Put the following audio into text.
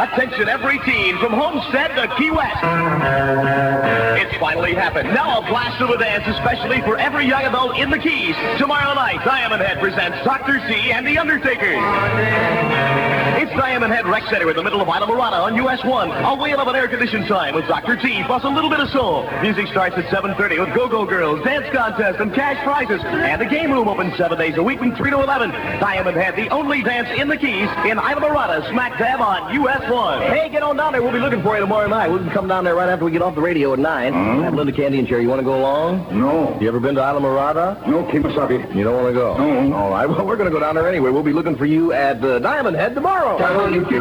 Attention every teen from Homestead to Key West. It's finally happened. Now a blast of a dance especially for every young adult in the Keys. Tomorrow night, Diamond Head presents Dr. C and the Undertakers. It's Diamond Head Rec Center in the middle of Islamorada on US 1. A whale of an air-conditioned time with Dr. T plus a little bit of soul. Music starts at 7:30 with Go-Go Girls, dance contest, and cash prizes. And the game room opens 7 days a week from 3 to 11. Diamond Head, the only dance in the Keys in Islamorada, smack dab on US 1. Hey, get on down there. We'll be looking for you tomorrow night. We can come down there right after we get off the radio at 9. Have Linda Candy and Cherry. You want to go along? No. You ever been to Islamorada? No, Kemosabe. You don't want to go? No. All right. Well, we're going to go down there anyway. We'll be looking for you at Diamond Head tomorrow.